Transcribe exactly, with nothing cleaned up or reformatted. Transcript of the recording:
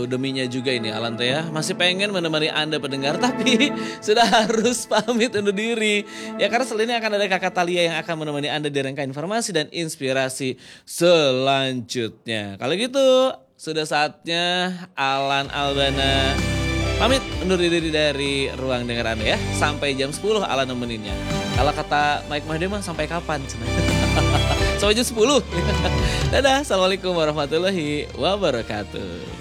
deminya juga ini Alan teh ya masih pengen menemani Anda pendengar tapi sudah harus pamit undur diri. Ya karena selanjutnya akan ada Kakak Talia yang akan menemani Anda di rangkaian informasi dan inspirasi selanjutnya. Kalau gitu sudah saatnya Alan Albana pamit undur diri dari ruang dengar Anda ya. Sampai jam sepuluh Alan nemeninnya. Kalau kata Mike Mohede mah sampai kapan? Sampai jam sepuluh. Dadah, assalamualaikum warahmatullahi wabarakatuh.